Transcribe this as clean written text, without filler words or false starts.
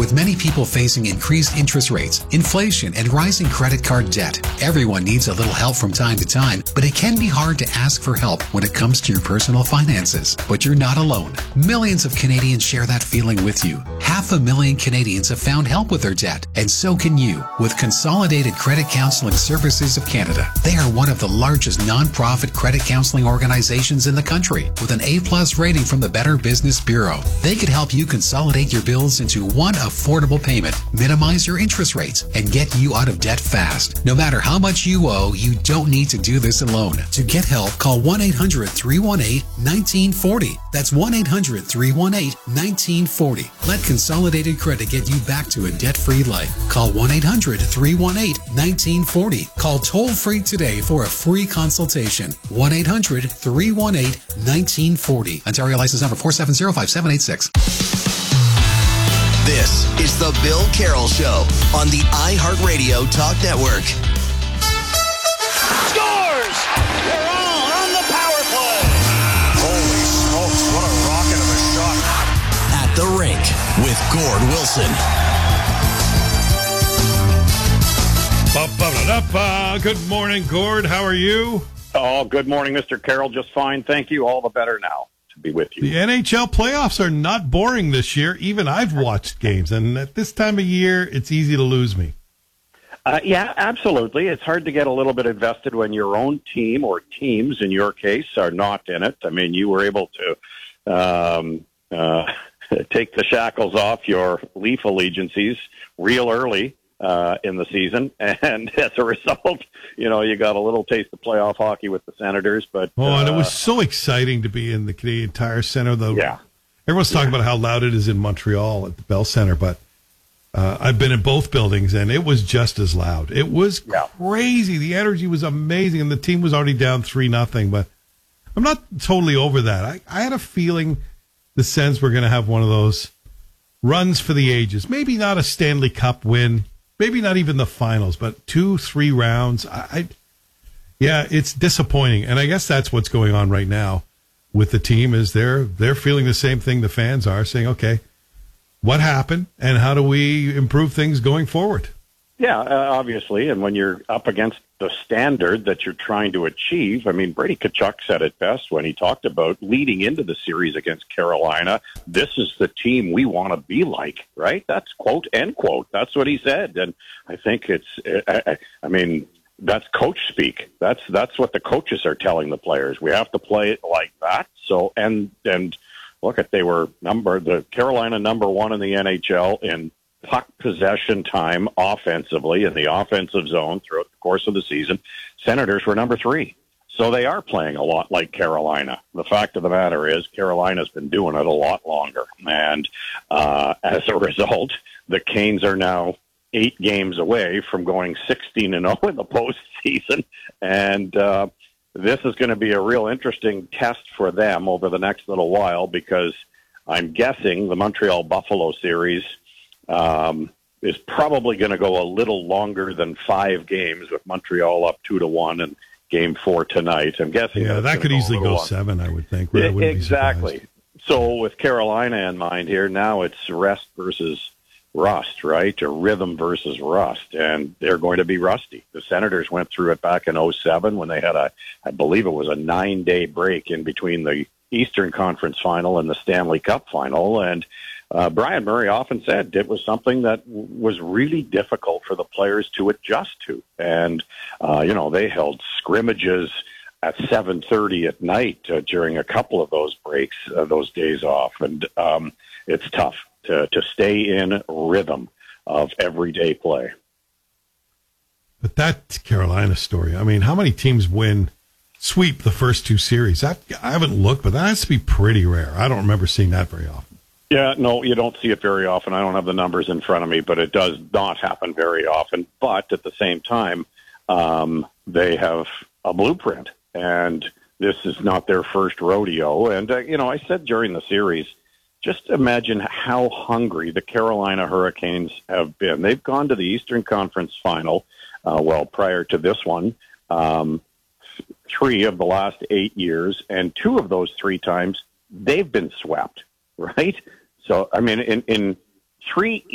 With many people facing increased interest rates, inflation, and rising credit card debt, everyone needs a little help from time to time, but it can be hard to ask for help when it comes to your personal finances. But you're not alone. Millions of Canadians share that feeling with you. 500,000 Canadians have found help with their debt, and so can you with Consolidated Credit Counseling Services of Canada. They are one of the largest non-profit credit counseling organizations in the country with an A+ rating from the Better Business Bureau. They could help you consolidate your bills into one affordable payment, minimize your interest rates, and get you out of debt fast. No matter how much you owe, you don't need to do this alone. To get help, call 1-800-318-1940. That's 1-800-318-1940. Let Consolidated Credit get you back to a debt-free life. Call 1-800-318-1940. Call toll-free today for a free consultation. 1-800-318-1940. Ontario license number 4705786. This is the Bill Carroll Show on the iHeartRadio Talk Network. Scores! They're on the power play. Holy smokes, what a rocket of a shot. At the Rink with Gord Wilson. Good morning, Gord. How are you? Oh, good morning, Mr. Carroll. Just fine. Thank you. All the better now to be with you. The NHL playoffs are not boring this year. Even I've watched games, and at this time of year, it's easy to lose me. Yeah, absolutely. It's hard to get a little bit invested when your own team, or teams in your case, are not in it. I mean, you were able to take the shackles off your Leaf allegiances real early in the season, and as a result, you got a little taste of playoff hockey with the Senators. But and it was so exciting to be in the Canadian Tire Center. Everyone's talking about how loud it is in Montreal at the Bell Center, but I've been in both buildings, and it was just as loud. It was crazy. The energy was amazing, and the team was already down 3-0. But I'm not totally over that. I had a feeling the Sens were going to have one of those runs for the ages. Maybe not a Stanley Cup win. Maybe not even the finals, but 2-3 rounds. It's disappointing, and I guess that's what's going on right now with the team. Is they're feeling the same thing the fans are, saying, "Okay, what happened, and how do we improve things going forward?" Yeah, obviously, and when you're up against the standard that you're trying to achieve, I mean, Brady Tkachuk said it best when he talked about leading into the series against Carolina. This is the team we want to be like, right? That's quote, end quote. That's what he said. And I think that's coach speak. That's what the coaches are telling the players. We have to play it like that. So, and look at, the Carolina number 1 in the NHL in puck possession time offensively in the offensive zone throughout the course of the season. Senators were number 3. So they are playing a lot like Carolina. The fact of the matter is Carolina's been doing it a lot longer. And as a result, the Canes are now 8 games away from going 16-0 in the postseason. And this is going to be a real interesting test for them over the next little while, because I'm guessing the Montreal-Buffalo series is probably going to go a little longer than 5 games, with Montreal up 2-1 and Game 4 tonight. I'm guessing. Yeah, that could easily go 7, I would think. Exactly. So with Carolina in mind here, now it's rest versus rust, right? Or rhythm versus rust, and they're going to be rusty. The Senators went through it back in 2007 when they had I believe it was a 9-day break in between the Eastern Conference Final and the Stanley Cup Final, and Brian Murray often said it was something that was really difficult for the players to adjust to. And, they held scrimmages at 7:30 at night during a couple of those breaks, those days off. And it's tough to stay in rhythm of everyday play. But that Carolina story, I mean, how many teams sweep the first 2 series? I haven't looked, but that has to be pretty rare. I don't remember seeing that very often. Yeah, no, you don't see it very often. I don't have the numbers in front of me, but it does not happen very often. But at the same time, they have a blueprint, and this is not their first rodeo. And, I said during the series, just imagine how hungry the Carolina Hurricanes have been. They've gone to the Eastern Conference Final, prior to this one, 3 of the last 8 years, and 2 of those 3 times, they've been swept. Right? So, I mean, in 3